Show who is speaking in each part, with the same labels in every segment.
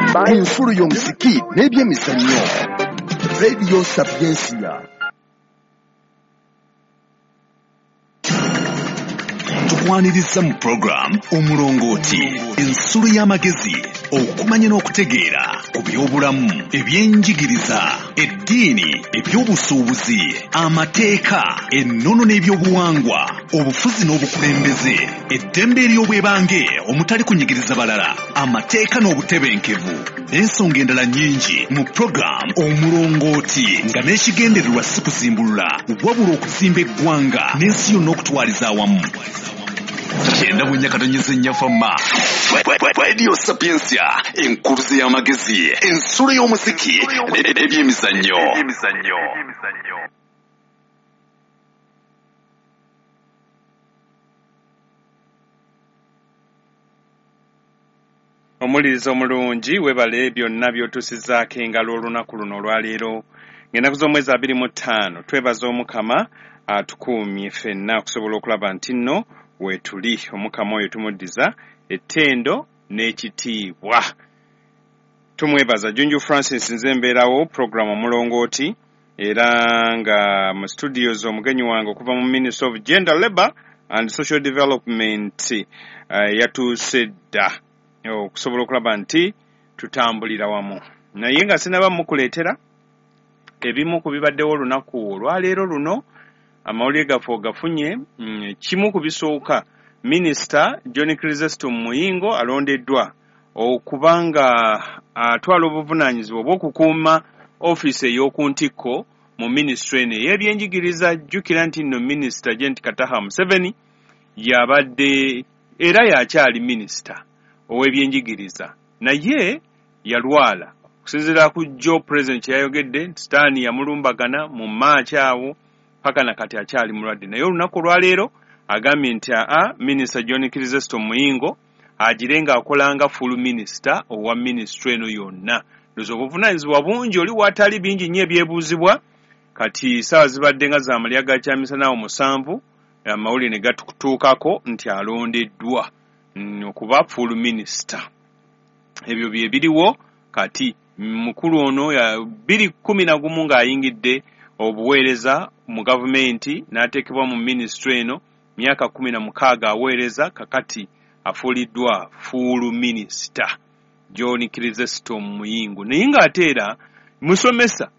Speaker 1: ensolo y'omusiki n'ebyemizannyo. Radio Sapiensia.
Speaker 2: Tukwaniriza mu program omulongooti ensolo y'amagezi okumanya n'okutegeera ku by'obulamu ebyenjigiriza eddiini ebyobusuubuzi amateeka ennono n'ebyobuwangwa obufuzi n'obukulembeze eddembe ery'obwebange omutali kunyigiriza balala amateeka n'obutebenkevu n'ensonga endala nnyingi mu program omulongooti nga n'ekigendererwa si kuzimbulula wabula okuzimba eggwanga n'ensi yonna okutwaliza awamu. Yenda bunyakatonyeze nnyafama Radio Sapiensia enkuluze y'amagezi ensolo y'omuziki n'ebyemizannyo.
Speaker 3: Omuliriza omulungi webale byonna byotusizaako engalo olunaku luno olwaleero ng'ennaku z'omwezi 25 twebaza omukama atukuumye ffenna okusobola okulaba nti nno wetuli omukama oyo tumuddiza ettendo n'ekitiibwa. Tumwebaza Junju Francis nze mbeerawo programu omulongooti era nga mu studios omugenyi wange okuva mu Ministry of Gender, Labour and Social Development yatuuse dda okusobola okulaba nti tutambulira wamu. Naye nga sinaba mukuleetera ebimu ku bibaddewo olunaku olwaleero luno amawulire gaffe gafunye. Kimu ku bisooka Minisita John Chrysostom Muyingo alondeddwa okubanga atwala obuvunaanyizibwa obw'okukuuma ofiisi ey'oku ntikko mu minisitule eno ey'ebyenjigiriza. Jjukira nti nno Minisita Janet Kataha Museveni yabadde era yakyali minisita ow'ebyenjigiriza, naye yalwala okusinziira ku Joe President yayogedde nti sitaani yamulumbagana mu Maachi awo paka na kati akyali mulwadde. Naye olunaku olwaleero agambye nti Minisita John Chrysostom Muyingo agirenga akolanga full minisita owa minisitule eno yonna. Lozo obuvunaanyizibwa bungi oli watali bingi nnyo ebyebuuzibwa kati saawa zibadde nga za malya ga kyamisana awo 7 amawulire ne gatutuukako nti alondeddwa okuba full minisita. Ebyo bye biriwo kati mukulu ono ya 2011 ng'ayingidde obuweereza mu gavumenti n'ateekebwa mu minisitule eno myaka 16 aweereza kakati afuuliddwa full minisita John Chrysostom Muyingo. Naye ng'ate era musomesa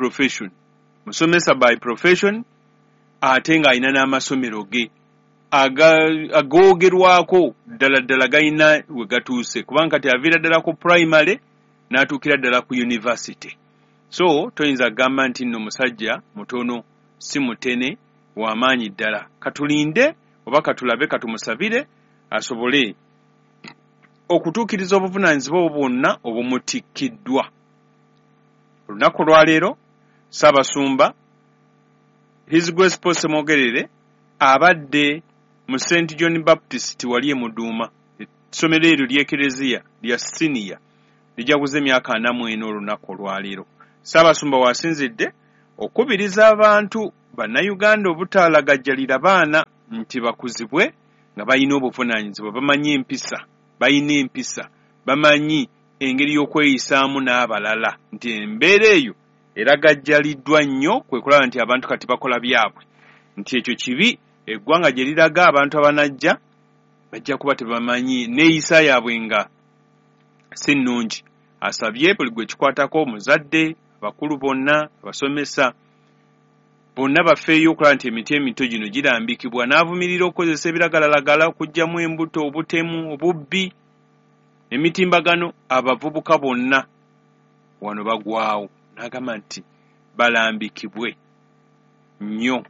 Speaker 3: by profession ate ng'alina n'amasomero ge agoogerwako ddala gayina we gatuuse kubanga kati aviira ddala ku primary n'atuukira ddala ku university. So toyinza kugamba nti nno musajja mutono si mutene w'amaanyi ddala. Katulinde oba katulabe katumusabire asobole okutuukiriza obuvunaanyizibwa bwonna obumutikkiddwa. Olunaku lwaleero Ssaabasumba His Grace Paul Ssemogerere abadde mu St. John Baptist wali e Muduuma. Essomero eryo ly'ekereziya lya siniya lijaguza emyaka 40 olunaku olwaleero. Ssaabasumba wasinzidde okubiriza abantu bannayuganda obutaalagajjalira baana nti bakuzibwe nga balina obuvunaanyizibwa, balina empisa, bamanyi engeri y'okweyisaamu n'abalala, nti embeera eyo eragajjaliddwa nnyo kwe kulaba nti abantu kati bakola byabwe, nti ekyo kibi eggwanga gye liraga abantu abanajja bajja kuba tebamanyi neeyisa yaabwe nga si nnungi. Asabye buli gwe kikwatako omuzadde, abakulu bonna, abasomesa bonna bafeeyo okulaba nti emiti emito gino girambikibwa, n'avumirira okukozesa ebiragalalagala okuggyamu embuto, obutemu, obubbi, emitimbagano. Abavubuka bonna wano bagwawo, n'agamba nti balambikibwe nnyo.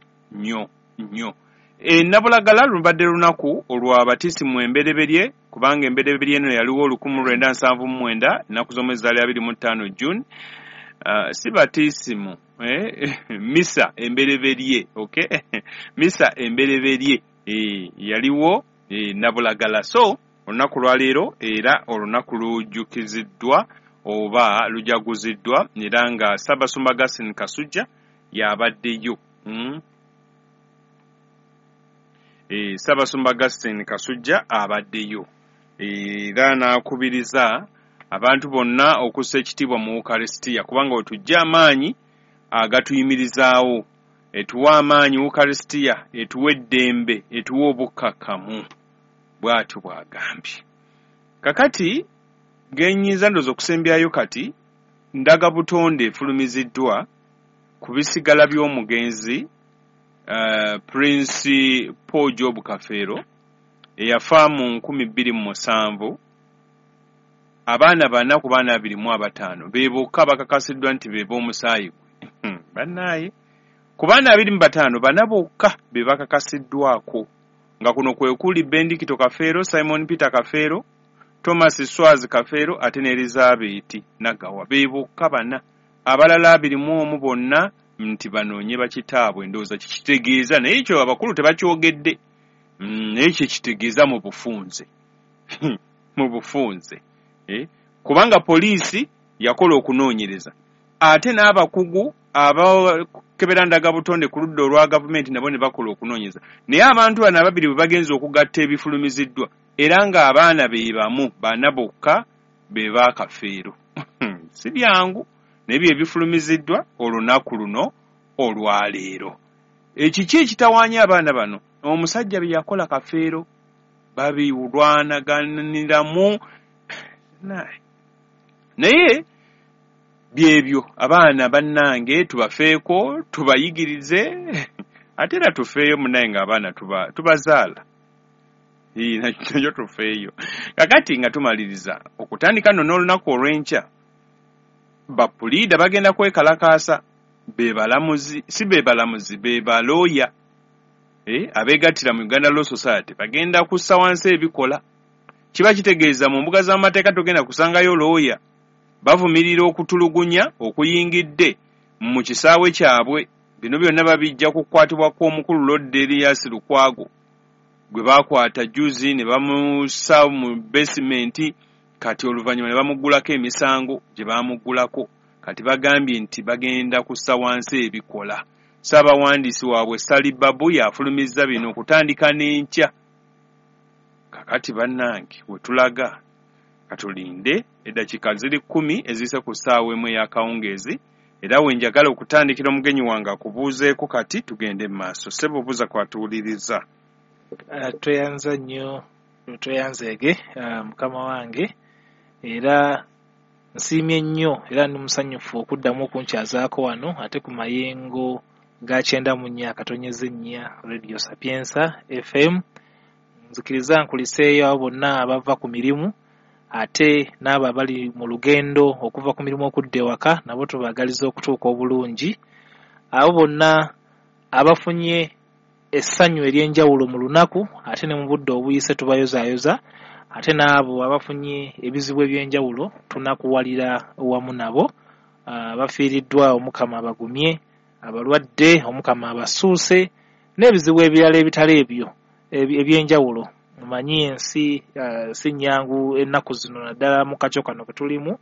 Speaker 3: Nabulagala lubadde lunaku olw'abatiisi mu embereberye, kubanga embereberye eno yaliwo 1979 ennaku z'omwezi 25 June. Si batiisimu misa embereberye, okay? Misa embereberye yaliwo Nabulagala. So olunaku lwaleero era olunaku lujjukiziddwa oba lujaguziddwa era nga Ssaabasumba Augustine Kasujja yabaddeyo. Ssaabasumba Augustine Kasujja abaddeyo era n'akubiriza abantu bonna okussa ekitiibwa mu Eucharistia kubanga otujja amaanyi agatuyimirizaawo etuwa amaanyi Eucharistia etuwa eddembe etuwa obukkakkamu bw'atyo bw'agambye. Kakati genyiza ndozo okusembyayo kati ndaga butonde efulumiziddwa ku bisigala by'omugenzi Prince Paul Job Kafeero eyafa mu 2007. Abaana bana ku baana 25 beebokka bakakasiddwa nti beba omusaayi gwe. Bannaye ku baana 25 bana bokka be bakakasiddwako nga kuno kwe kuli Bendikito Kafeero, Simon Peter Kafeero, Thomas Swazi Kafeero ate ne Elizabeth Nagawa beebokka bana. Abalala 21 bonna nti banoonye bakitaabwe ndowooza kitegeeza naye ekyo abakulu tebakyogedde. Ekyo kitegeeza mu bufunze mu bufunze. Kubanga poliisi yakola okunoonyereza ate n'abakugu abakebera ndaga butonde ku ludda olwa gavumenti nabo ne bakola okunoonyereza naye abantu bano ababiri bwe bagenza okugatta ebifulumiziddwa era ng'abaana be bamu bana bokka be ba Kafeero. Si byangu n'ebyo ebifulumiziddwa olunaku luno olwaleero. Ekiki ekitawaanya abaana bano omusajja bye yakola Kafeero babiwulwanaganiramu naye byebyo abaana bannange tubafeeko tubayigirize ate era tufeeyo munaye ng'abaana tubazaala nakyo tufeeyo. Kakati nga tumaliriza okutandika nno n'olunaku olw'enkya bapuliida bagenda kwekalakaasa bebalamuzi si bebalamuzi bebalooya abeegattira mu Uganda Law Society bagenda kussa wansi ebikola. Kiba kitegeeza mu mbuga z'amateeka togenda kusangayo looya. Bavumirira okutulugunya okuyingidde mu kisaawe kyabwe. Bino byonna babijja kukwatibwa kw'omukulu Lord Elias Lukwago gwe bakwata juzi ne bamussa mu basement kati oluvannyuma ne bamuggulako emisango gye bamuggulako kati bagambye nti bagenda kussa wansi ebikola. Ssaabawandiisi waabwe Sali Babu yafulumizza bino okutandika n'enkya. Kakati bannange wetulaga katulinde eddakiika ziri 10 ezise ku ssaawa emu ey'akawungeezi era wenjagala okutandikira omugenyi wange akubuuzeeko kati tugende mu maaso. Ssebo buuza kwatuwuliriza.
Speaker 4: Tweyanza nnyo tweyanzeege mukama wange era nsiimye nnyo era ndi musanyufu okuddamu okunkyazaako wano ate ku mayengo ga 94 akatonyeze nnya Radio Sapienza FM. Nzikiriza nkuliseeyo abo bonna abava ku mirimu ate n'abo abali mu lugendo okuva ku mirimu okudda ewaka nabo tubagaliza okutuuka obulungi. Abo bonna abafunye essanyu ery'enjawulo mu lunaku ate ne mu budde obuyise tubayozaayoza ate n'abo abafunye ebizibu eby'enjawulo tunakuwalira wamu nabo. Abafiiriddwa Omukama abagumye, abalwadde Omukama abasuuse n'ebizibu ebirala ebitali ebyo eby'enjawulo. Mumanyi ensi si nnyangu ennaku zino naddala mu kacyo kano ke tulimu.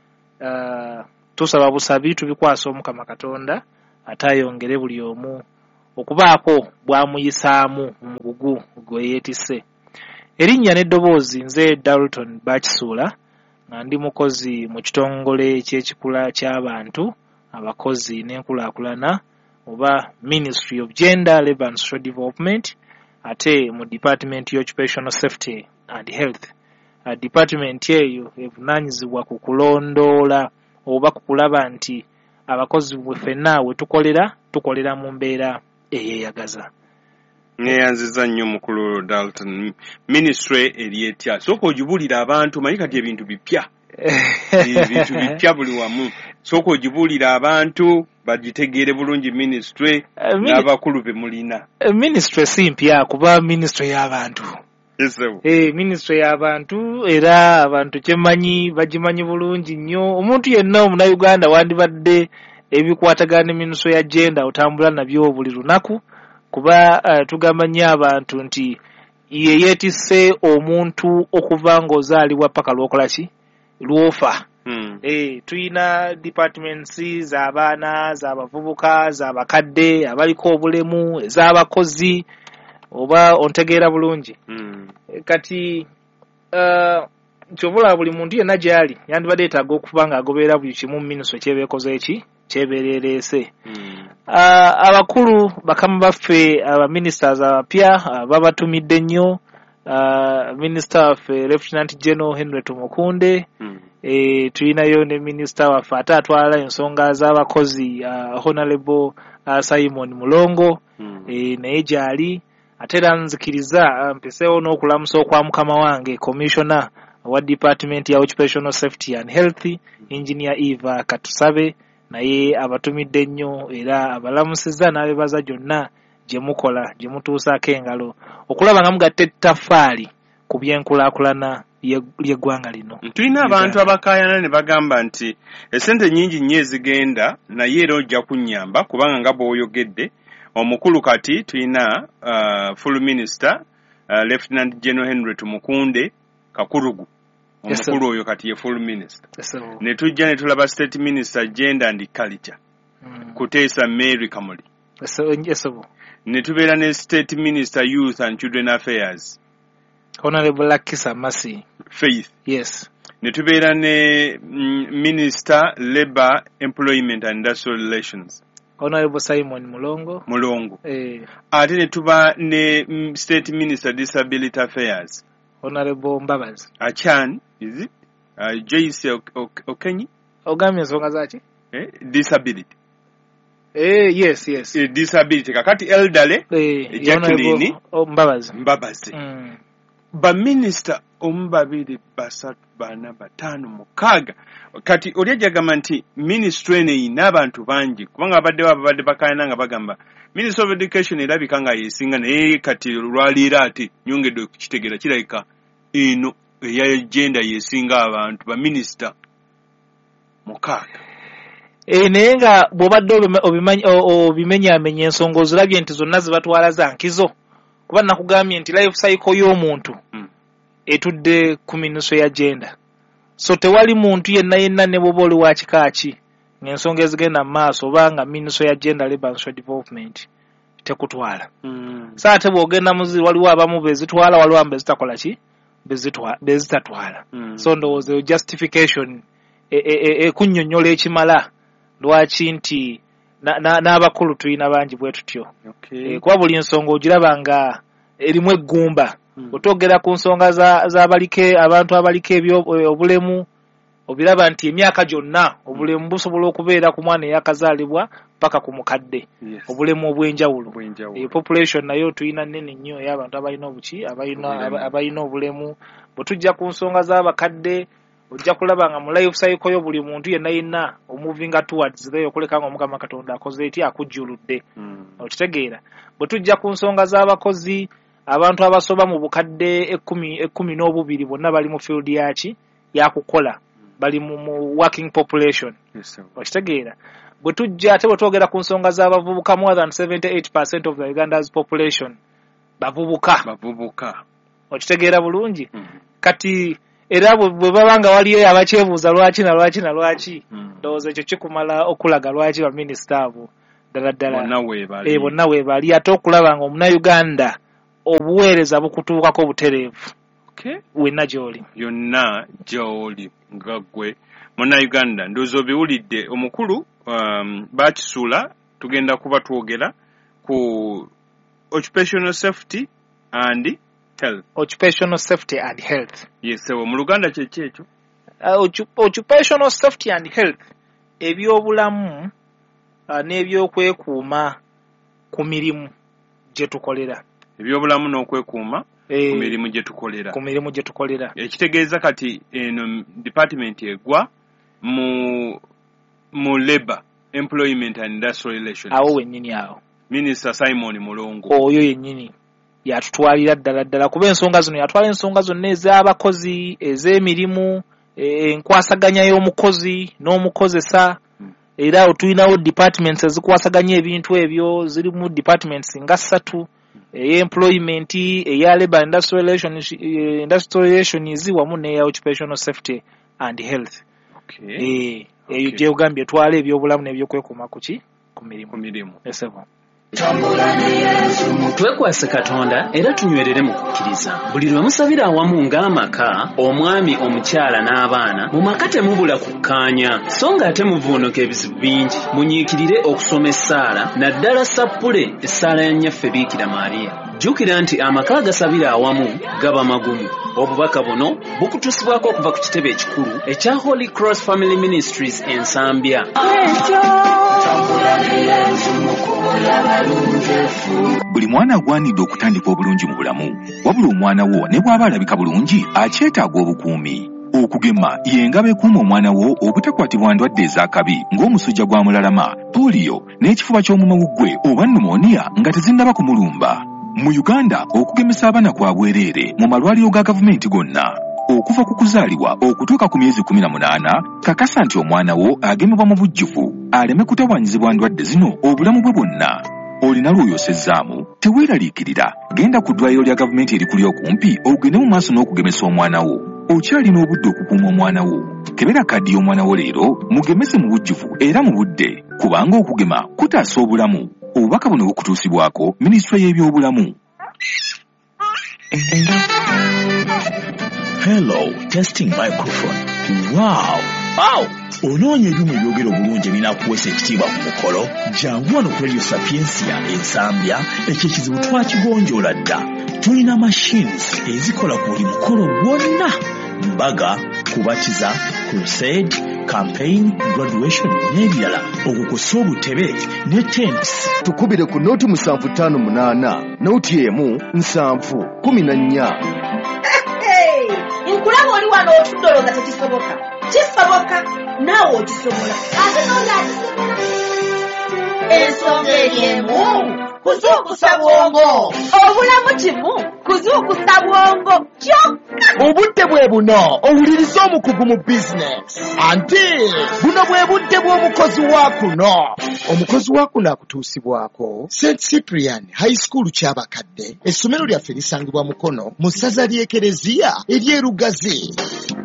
Speaker 4: Tusaba busabi tubikwasa Omukama Katonda ate ayongere buli omu okubaako bwamuyisaamu mu mugugu gwe yeetisse. Erinnya n'eddoboozi nze Dalton Bakisuula nga ndi mukozi mu kitongole ky'ekikula ky'abantu abakozi n'enkulaakulana oba Ministry of Gender, Labour and Social Development ate mu Department y'Occupational Safety and Health. Department eyo evunaanyizibwa ku kulondoola oba ku kulaba nti abakozi bwe ffenna we tukolera mu mbeera eyeeyagaza.
Speaker 3: Neyanziza nnyo mukulu Dalton. Ministry eri etya? Sooka ogibuulira abantu manyi kati ebintu bipya. Ebintu bipya buli wamu. Sooka ogibuulira abantu bagitegeere bulungi ministry n'abakulu be mulina.
Speaker 4: Ministry si mpya kuba ministry y'abantu. Ministry y'abantu era abantu kyemanyi bagimanyi bulungi nnyo. Omuntu yenna Omunnayuganda wandibadde ebikwatagana ministry ya gender otambula nabyo buli lunaku kuba tugamba nnyo abantu nti ye yeetisse omuntu okuva ng'ozaalibwa paka lw'okola ki lw'ofa. Tuyina departments z'abaana, z'abavubuka, z'abakadde, abaliko obulemu, ez'abakozi oba ontegeera bulungi. Kati kyobula buli muntu yenna gyali yandibadde yeetaaga okuba ng'agoberera buli kimu mu minisitule kyebeekoze ki kyebeerereese. Abakulu bakama baffe abaministers abapya babatumidde nnyo. Minister waffe Lieutenant General Henry Tumukunde, tulinayo ne minister waffe ate atwala ensonga z'abakozi Honorable Simon Mulongo, naye gyali ate era nzikiriza mpeseewo n'okulamusa okwa mukama wange Commissioner wa Department ya Occupational Safety and Health, Engineer Eva Katusabe, naye abatumidde nnyo era abalamusizza n'abebaza gyonna gye mukola gye mutuusaako engalo okulaba nga mugatta ettaffaali ku byenkulaakulana ly'eggwanga lino.
Speaker 3: Tulina abantu abakaayana ne bagamba nti essente nnyingi nnyo ezigenda naye era ojja kunnyamba kubanga nga bw'oyogedde omukulu kati tulina full minister Lieutenant General Henry Tumukunde Kakurugu. Omukulu oyo kati ye full minister. Ne tujja ne tulaba state minister Gender and Culture Kuteesa Mary Kamuli. Ne tubeera ne state minister Youth and Children Affairs
Speaker 4: Honorable Lakisa Masi
Speaker 3: Faith.
Speaker 4: Yes.
Speaker 3: Ne tubeera ne minister Labour, Employment and Industrial Relations
Speaker 4: Honorable Simon Mulongo.
Speaker 3: Ate ne tuba ne state minister Disability Affairs
Speaker 4: Honorable Mbabazi
Speaker 3: Achan, is it? Joyce Okenyi.
Speaker 4: Ogambye ensonga zaki?
Speaker 3: Disability.
Speaker 4: Yes.
Speaker 3: Disability. Kakati elderly.
Speaker 4: Jacqueline
Speaker 3: Mbabazi. Ba minister ombabiri basatu bana batano mukaga. Kati oliyajagamba nti ministry ene ina abantu bangi kubanga abadde bakayana nga bagamba Minister of Education erabika nga yesinga naye kati lwaliira ati nyongedde okukitegera kirabika eno eya agenda yesinga abantu ba minister mukaaga.
Speaker 4: Naye nga bw'obadde obimenyaamenya ensonga ozirabye nti zonna zibatwala za nkizo kuba nakugambye nti life cycle y'omuntu etudde ku ministry ya agenda. So tewali muntu yenna ne bwoba oli wa kika ki ng'ensonga ezigenda mu maaso oba nga ministry ya Gender, Labour and Social Development tekutwala. So ate bw'ogenda muziri waliwo abamu bezitwala waliwo abamu bezitakola ki bezitatwala. So ndowooza justification ekunnyonnyola ekimala lwaki nti n'abakulu tulina bangi bwe tutyo. Kuba buli nsonga ogiraba nga erimu eggumba. Otogera ku nsonga z'abalike abantu abaliko obulemu obiraba nti emyaka gyonna obulemu busobola okubeera ku mwana eyakazaalibwa paka ku mukadde. Obulemu obw'enjawulo. Population nayo tulina nnene nnyo y'abantu abalina obuki abalina obulemu. Bwe tujja ku nsonga z'abakadde ojja kulaba nga mu life cycle yo buli muntu yenna omuvinga towards there okuleka nga Omukama Katonda akoze eti akujjuludde. Okitegeera. Bwe tujja ku nsonga z'abakozi abantu abasoba mu bukadde 12 bonna bali mu field yaki yakukola bali mu working population. Okitegeera. Bwe tujja ate bwe twogera ku nsonga z'abavubuka more than 78% of the Uganda's population bavubuka. Okitegeera bulungi. Kati era bwe babanga waliyo abakyebuuza lwaki ndowooza ekyo kikumala okulaga lwaki ba minisita abo ddala bonna weebali ate okulaba nga Omunnayuganda obuweereza bukutuukako butereevu wenna gy'oli
Speaker 3: yonna gy'oli nga ggwe Munnayuganda ndowooza obiwulidde omukulu baakisuula tugenda kuba twogera ku occupational safety and health.
Speaker 4: Occupational safety and health.
Speaker 3: Yes, mu Luganda kyekyo.
Speaker 4: Occupational safety and health ebyobulamu n'ebyokwekuuma ku mirimu gye tukolera.
Speaker 3: Ebyobulamu n'okwekuuma ku mirimu gye tukolera. Ekitegeeza kati eno department egwa mu Labour, Employment and Industrial Relations.
Speaker 4: Awo wennyini awo.
Speaker 3: Minister Simon Mulongo.
Speaker 4: Oyo yennyini. Yatutwalira ddala kuba ensonga zino yatwala ensonga zonna ez'abakozi ez'emirimu enkwasaganya y'omukozi n'omukozesa era tulinawo departments ezikwasaganya ebintu ebyo zirimu departments nga 3 ey'employment eya Labour Industrial Relations wamu n'eya Occupational Safety and Health. Eyo gyegambye twala ebyobulamu n'ebyokwekuuma ku mirimu.
Speaker 3: Esebo.
Speaker 5: Twekwase Katonda era tunywerere mu kukkiriza. Buli lwe musabira awamu ng'amaka, omwami, omukyala n'abaana, mu maka temubula kukkaanya, so ng'ate muvuunuka ebizibu bingi. Munyiikirire okusoma essaala, naddala sappule essaala ya nnyaffe Biikira Maariya. Jjukira nti amaka agasabira awamu gaba magumu. Obubaka buno bukutuusibwako okuva ku kitebe ekikulu ekya Holy Cross Family Ministries Ensambya.
Speaker 2: Buli mwana agwanidde okutandika obulungi mu bulamu, wabula omwana wo ne bw'aba alabika bulungi akyetaaga obukuumi. Okugema y'engabo ekuuma omwana wo obutakwatibwa ndwadde ez'akabi ng'omusujja gwa mulalama, poliyo n'ekifuba ky'omumawuggwe oba pneumonia nga tezinnaba kumulumba. Mu Uganda okugemesa abaana kwa bwereere mu malwaliro ga gavumenti gonna. Okuva ku kuzaalibwa okutuuka ku myezi 18, kakasa nti omwana wo agemebwa mu bujjuvu aleme kutawaanyizibwa ndwadde zino obulamu bwe bwonna. Olina lw'oyosezzaamu, teweeraliikirira, genda ku ddwaliro lya gavumenti erikuli okumpi ogende mu maaso n'okugemesa omwana wo. Okyalina obudde okukuuma omwana wo. Kebera kaddi y'omwana wo leero, mugemese mu bujjuvu era mu budde, kubanga okugema kutaasa obulamu. Obubaka buno bukutuusibwako Minisitule y'ebyobulamu.
Speaker 6: Hello, testing microphone. Wow! Onoonya ebyuma ebyogera obulungi ebinakuweesa ekitiibwa ku mukolo? Jangu wano ku Radio Sapiensia Ensambya, ekyo ekizibu twakigonjoola dda. Tulina machines ezikola ku buli mukolo gwonna. Mbaga, kubatiza, crusade, campaign, graduation n'ebirala. Okukosa obutebe ne tents.
Speaker 1: Tukubire ku noti 758 noti emu 714.
Speaker 7: Nkulaba oli wano otudoloza tekisoboka. Kisoboka naawe okisobola. Ate n'olyakisobola. Ensonga eriemu kuzuukusa bwongo. Obulamu kimu kuzuukusa bwongo kyokka.
Speaker 1: Obudde bwe buno owuliriza omukugu mu bizinesi. Anti buno bwe budde bw'omukozi wa kuno. Omukozi wa kuno akutuusibwako St. Cyprian High School ky'abakadde. Essomero lyaffe lisangibwa Mukono mu ssaza ly'Ekereziya ery'Erugazi.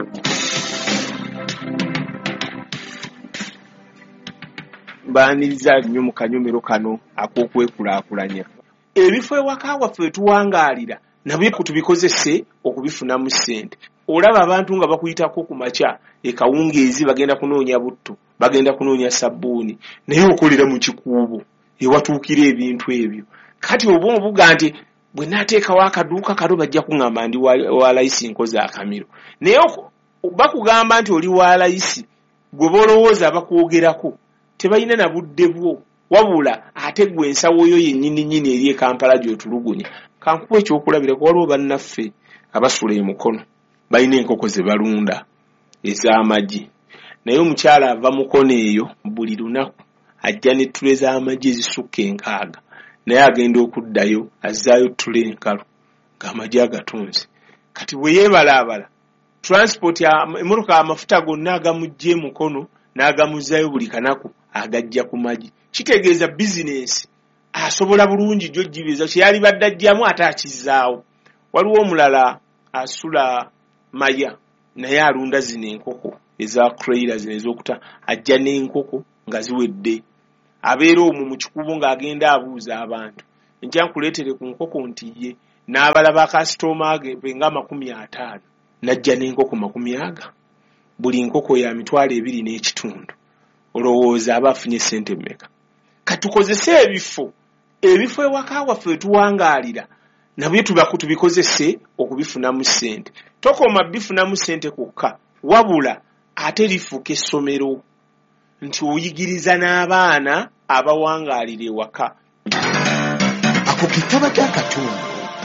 Speaker 8: Baaniriza nnyo mu kanyomero kano ak'okwekulaakulanya. Ebifo ewaka waffe tuwangaalira nabyo tubikozese okubifunamu ssente. Olaba abantu nga bakuyitako ku makya ekawungeezi bagenda kunoonya butto, bagenda kunoonya sabbuuni, naye okolera mu kikuubo ewatuukira ebintu ebyo. Kati oba obuga nti bwe naateekawo akaduuka kalo bajja kuŋŋamba ndi wa layisi nkoze akamiro. Naye bakugamba nti oli wa layisi, gwe bolowooza bakwogerako tebalina na budde bwo, wabula ate gwe ensawo yo yennyini eri e Kampala gy'otulugunya. Kankuwa ekyokulabirako, waliwo bannaffe abasula e Mukono balina enkoko ze balunda ez'amagi, naye omukyala ava Mukono eyo buli lunaku ajja ne ttule z'amagi ezisukka 6, naye agenda okuddayo azzaayo ttule enkalu ng'amagi agatunze. Kati bwe yeebalaabala transport emmotoka amafuta gonna agamugje Mukono n'agamuzzaayo buli kanaku agajja ku magi. Kitegeeza bizinesi asobola bulungi jjo gibiza kyeyali badde ajjamu ate akizzaawo. Waliwo omulala asula Maya naye alunda zino enkoko eza Creator zino ez'okuta, ajja n'enkoko nga ziwedde. Abeera omwo mu kikubo ng'agenda abuuza abantu, enkya nkuleetere ku nkoko nti ye, n'abalaba kasitoma ge nga 50, n'ajja n'enkoko 50. Buli nkoko ya 2.5. Olowooza aba afunye ssente mmeka? Katukozese ebifo ewaka waffe tuwangaalira nabyo tubikozese okubifunamu ssente. Tokoma bifunamu ssente kokka, wabula ate lifuuka essomero nti oyigiriza n'abaana abawangaalira ewaka.
Speaker 1: Ako kitaba kya Katonda.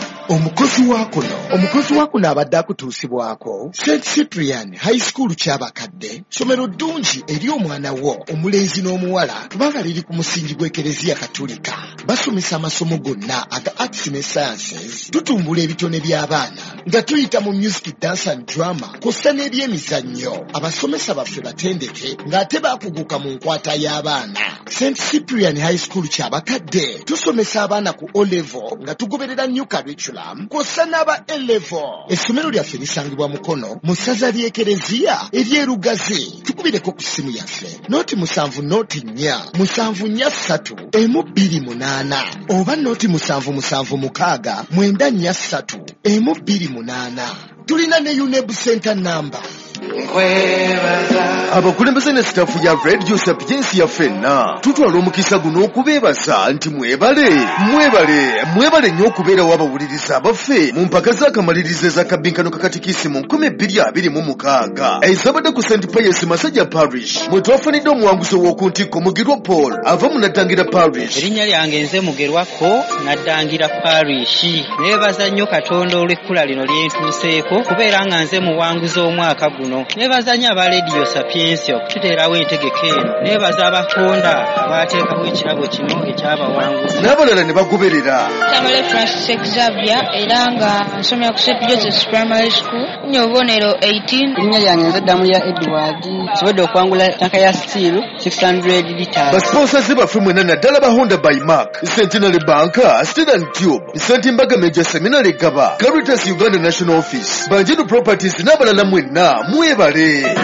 Speaker 1: Omukozi wa kuno abadde akutuusibwako St. Cyprian High School ky'abakadde, somero ddungi eri omwana wo omulenzi n'omuwala kubanga liri ku musingi gw'Ekereziya Katolika. Basomesa amasomo gonna aga arts ne sciences, tutumbula ebitone by'abaana nga tuyita mu music, dance and drama kosta n'ebyemizannyo. Abasomesa baffe batendeke ng'ate baakuguka mu nkwata y'abaana. St. Cyprian High School ky'abakadde tusomesa abaana ku O-level nga tugoberera new curriculum kosta n'aba A-level. Essomero lyaffe lisangibwa Mukono mu ssaza ly'Ekereziya ery'Erugazi. tukubireko ku ssimu yaffe noti 7 noti 4 743 128 oba noti 776 943 128. Tulina ne UNEB center number.
Speaker 9: Abakulembeze ne sitafu ya Radio Sapiensi ya ffenna tutwala omukisa guno okubeebaza nti mwebale nnyo okubeera wabawuliriza abaffe mu mpaka z'akamalirizo ez'akabinkano kakatikisi mu 2026 ezabadde ku St. Pius Masajja Parish mwe twafunidde omuwanguzi w'okuntikko Mugirwa Paul ava mu Naddangira Parish.
Speaker 10: Erinnya lyange nze Mugerwako Naddangira Parish. Neebaza nnyo Katonda olw'ekkula lino lyentuuseeko kubeera nga nze muwanguzi omwaka guno. Neebaza nnyo aba Radio Sapiensi okututeerawo entegeka eno. Neebaza abatonda abaateekawo ekirabo kino ekyabawanguzi
Speaker 9: n'abalala ne bagoberera.
Speaker 11: Tamale Francis Xavier era nga nsomera ku St. Joseph's Primary School. Nnyo obubonero 18.
Speaker 10: Erinnya lyange nze Damuya Edward. Nsobodde okwangula tanka ya steel 600 litres.
Speaker 9: Basponsazi baffe mwena naddala ba Honda by Mark, Centenary Bank, Steel and Tube, St. Mbaga Major Seminary Gaba, Caritas Uganda National Office, Banjiru Properties n'abalala mwenna mwebale.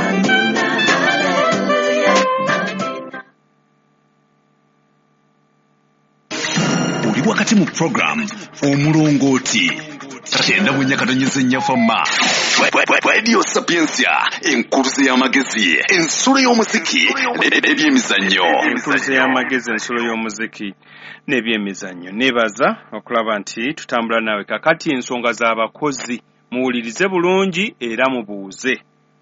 Speaker 2: Oli wakati mu program omulongooti tatenda bwennyakatonyeza ennyafama Radio Sapiensia enkuluze y'amagezi ensolo y'omuziki n'ebyemizannyo.
Speaker 3: Enkuluze y'amagezi ensolo y'omuziki n'ebyemizannyo. Neebaza okulaba nti tutambula nawe kakati ensonga z'abakozi muwulirize bulungi era mubuuze.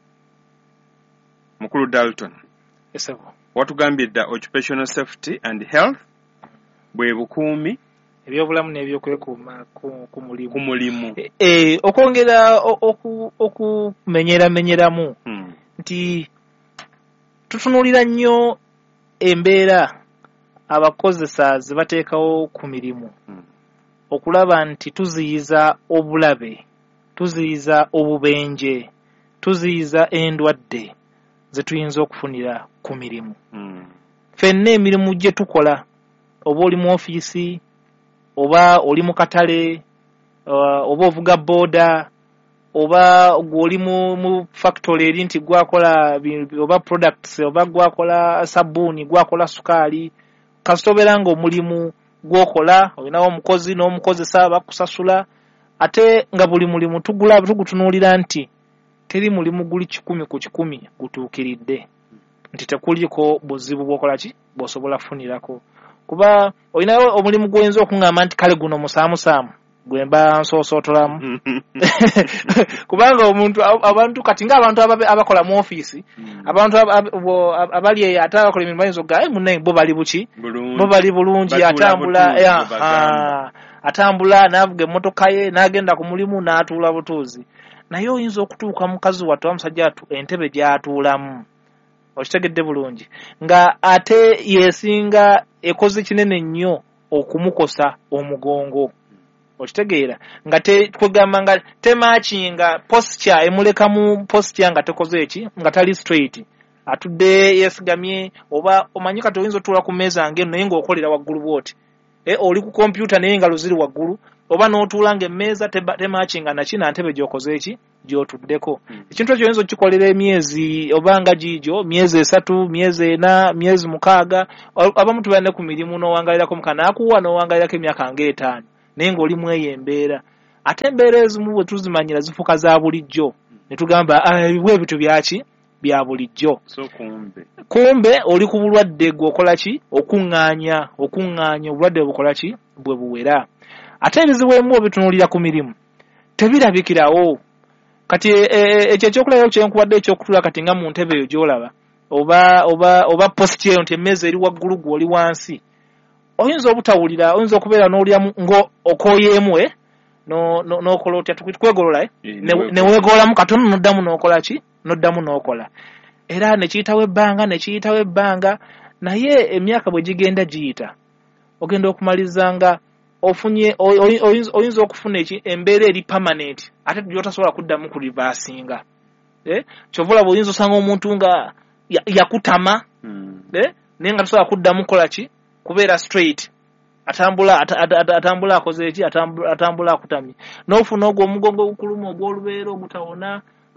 Speaker 3: Mukulu Dalton, watugambye dda occupational safety and health bwe bukuumi
Speaker 4: ebyobulamu n'ebyokwekuuma ku mulimu.
Speaker 3: Okwongera
Speaker 4: okumenyeramu nti tutunuulira nnyo embeera abakozesa ze bateekawo ku mirimu okulaba nti tuziyiza obulabe, tuziyiza obubenje, tuziyiza endwadde ze tuyinza okufunira ku mirimu. Ffenna emirimu gye tukola, oba oli mu ofiisi, oba oli mu katale, oba ovuga booda, oba gw'oli mu factory eri nti gwakola oba products, oba gwakola sabbuuni, gwakola sukaali, kasitobera nga omulimu gwokola olinawo omukozi n'omukozesa bakusasula, ate nga buli mulimu tugutunuulira nti teri mulimu guli 100 ku 100 gutuukiridde, nti tekuliko buzibu bw'okola bw'osobola kufunirako. Kuba olinawo omulimu gwoyinza okuŋŋamba nti kale guno musaamusaamu gwe mba nsoosootolamu. Kubanga abantu kati ng'abantu abakola mu ofiisi, abantu abali ate abakola emirimu bayinza okugaa munnaye bo bali buki, bo bali bulungi, atambula n'avuga emmotoka ye n'agenda ku mulimu n'atuula butuuzi. Naye oyinza okutuuka mukazi wattu omusajja wattu entebe gy'atuulamu, okitegedde bulungi, nga ate yeesinga ekoze kinene nnyo okumukosa omugongo, okitegeera, nga kwegamba nga temakinga posture emulekamu posture nga tekoze nga tali straight, atudde yeesigamye, oba omanyi kati oyinza otuula ku mmeeza ng'eno naye ng'okolera waggulu bw'oti, oli ku kompyuta naye engalo ziri waggulu, oba n'otuula ng'emmeeza temakinga nakina ntebe gy'okoze gy'otuddeko. Ekintu ekyo oyinza okukikolera emyezi oba nga giigyo, myezi 3, myezi 4, myezi 6, abamu tubeera ne ku mirimu n'owangalirako mukanaakuwa n'owangalirako emyaka nga 5, naye ng'oli mweyo embeera. Ate embeera ezimu bwe tuzimanyira zifuuka za bulijjo, ne tugamba bwe bitu byaki bya bulijjo.
Speaker 3: So
Speaker 4: kumbe oli ku bulwadde gwokola okuŋŋaanya obulwadde bukola bwe buwera. Ate ebizibu emu obitunuulira ku mirimu tebirabikirawo. Kati ekyo ekyokulaba kyenkuwadde ekyokutula kati nga mu ntebe eyo gy'olaba, oba positi eyo nti emmeeza eri waggulu gw'oli wansi, oyinza obutawulira, oyinza okubeera n'olyamu ng'okooyeemu n'okola otya twegolola ne weegolamu katono n'oddamu n'okola n'oddamu n'okola. Era ne kiyitawo ebbanga, naye emyaka bwe gigenda giyita, ogenda okumaliza nga ofunye oyinza okufuna embeera eri permanent ate gy'otasobola kuddamu ku reversinga. Kyovula bw'oyinza osanga omuntu nga yakutama naye nga tasobola kuddamu kukola kubeera straight, atambula akoze atambula akutamye, n'ofuna ogwo omugongo ogukuluma ogw'olubeera ogutawona,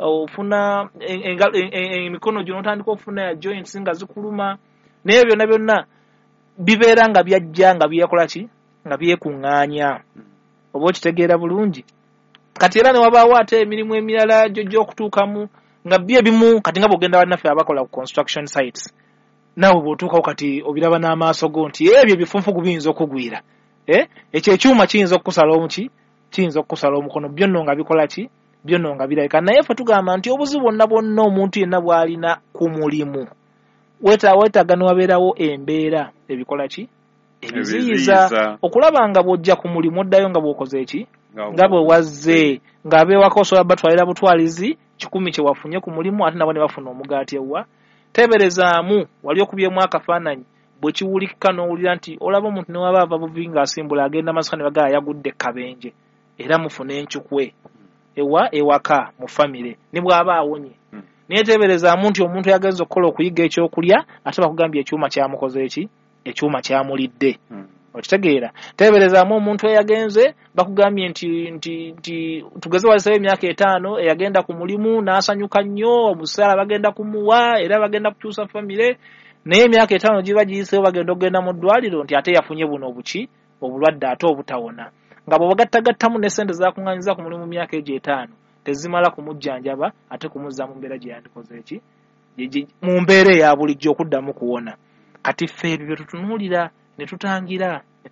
Speaker 4: ofuna emikono gino otandika okufuna ya joints nga zikuluma naye byonna bibeera nga byajja nga byekola ki nga byekuŋŋaanya oba okitegeera bulungi. Kati era ne wabaawo ate emirimu emirala gy'okutuukamu nga ebimu kati nga bw'ogenda bannaffe abakola ku construction sites naawe bw'otuukawo kati obiraba n'amaaso go nti ebyo ebifunfugu biyinza okugwira ekyo ekyuma kiyinza okukusala kiyinza okukusala omukono byonno nga bikola ki byonno nga birabika. Naye ffe tugamba nti obuzibu bwonna omuntu yenna bw'alina ku mulimu weetaaga ne wabeerawo embeera ebikola ki ebiziyiza okulaba nga bw'ojja ku mulimu oddayo nga bw'okoze eki nga bwe wazze ng'abeewaka osobola batwalira butwalizi 100 kye wafunye ku mulimu ate nabo ne bafuna omugaati ewa. Teeberezaamu wali okubyemu akafaananyi bwe kiwulikika n'owulira nti olaba omuntu ne waba ava buvi ng'asimbula agenda masika ne bagala yagudde kabenje era mufune enkyukwe ewaka mu famire ne bw'aba awonye. Naye teeberezaamu nti omuntu yagenza okukola okuyiga ekyokulya ate bakugambye ekyuma kyamukoze eki ekyuma kyamulidde. Okitegeera teeberezaamu omuntu eyagenze bakugambye nti tugeze walisewo emyaka 5 eyagenda ku mulimu n'asanyuka nnyo omusaala bagenda kumuwa era bagenda kukyusa famire naye emyaka 5 giba giyiseewo bagenda okugenda mu ddwaliro nti ate yafunye buno obulwadde ate obutawona nga bw'obagattagattamu ne ssente zakuŋŋanyiza ku mulimu myaka egyo 5 tezimala kumujjanjaba ate kumuzza mu mbeera gye yandikoze eki mu mbeera eya bulijjo okuddamu kuwona. Kati ffe ebyo tutunuulira ne tutangira ne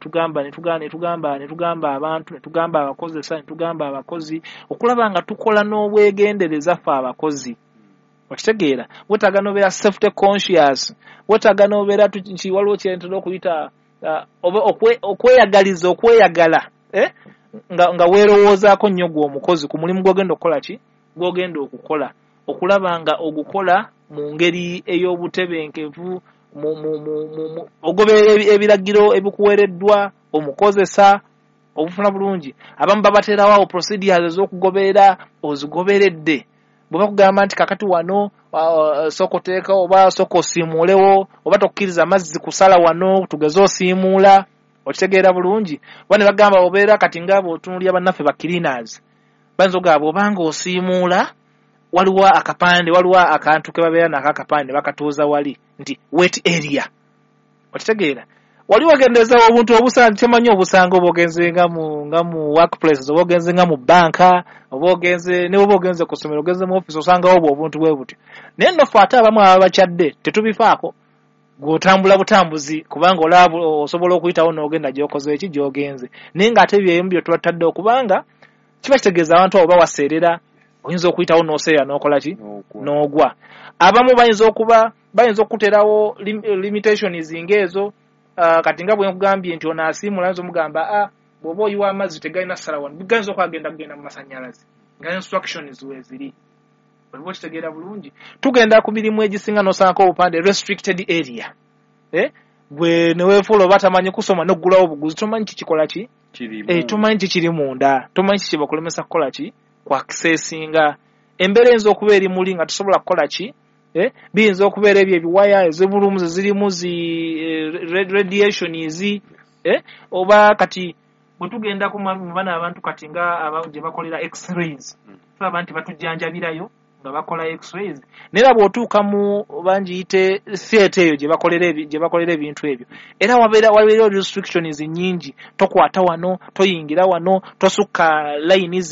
Speaker 4: tugamba abantu ne tugamba abakozesa ne tugamba abakozi okulaba nga tukola n'obwegendereza ffe abakozi. Okitegeera wetaaga n'obeera safety conscious wetaaga n'obeera nti waliwo kyentera okuyita okweyagaliza okweyagala nga weerowoozaako nnyo gwe omukozi ku mulimu gw'ogenda okukola ki gw'ogenda okukola okulaba nga ogukola mu ngeri ey'obutebenkevu ogoberera ebiragiro ebikuweereddwa omukozesa obufuna bulungi. Abamu babateerawo procedures ez'okugoberera ozigoberedde bwe bakugamba nti kakati wano sooka oteeka oba sooka osiimuulewo oba tokkiriza amazzi kusala wano tugeze osiimuula okitegeera bulungi. Oba ne bagamba obeera kati ngaabo otunuulira bannaffe ba cleaners bayinza okugamba obanga osiimuula waliwo akapande waliwo akantu ke babeera nako akapande bakatuuza wali nti wet area okitegeera wali wagenderezawo obuntu obusanga temanyi obusanga oba ogenze nga mu workplaces oba ogenze nga mu banka oba ogenze ne oba ogenze ku ssomero ogenze mu office osangawo obuntu bwe butyo naye nno ffe ate abamu aba bakyadde tetubifaako gw'otambula butambuzi kubanga olaba osobola okuyitawo n'ogenda gy'okoze eki gy'ogenze naye ng'ate byemu byo tubatadde okubanga kiba kitegeeza abantu abo bawaseerera oyinza okuyitawo n'oseera n'okola ki n'ogwa. Abamu bayinza okuterawo limitations ng'ezo kati nga bwe nkugambye nti ono asiimula ayinza omugamba bw'oba oyiwa amazzi tegalina ssala wano gayinza okugenda mu masannyalaze nga instructions weeziri oliwo kitegeera bulungi. Tugenda ku mirimu egisinga n'osangako obupande restricted area gwe ne weefuula oba tamanyi kusoma n'oggulawo obuguzi tomanyi kikikola ki tomanyi kikiri munda tomanyi kiki bakulemesa kukola ki ku accessinga embeera eyinza okuba eri muli nga tosobola kukola ki biyinza okubeera ebyo ebiwaya ez'ebulumu zirimu radiations oba kati bwe tugenda ku bana abantu kati nga gye bakolera x-rays tulaba nti batujjanjabirayo nga bakola x-rays naye bw'otuuka mu bangiyite theatre eyo gye bakolera ebintu ebyo era wabeera restrictions nnyingi tokwata wano toyingira wano tosukka layini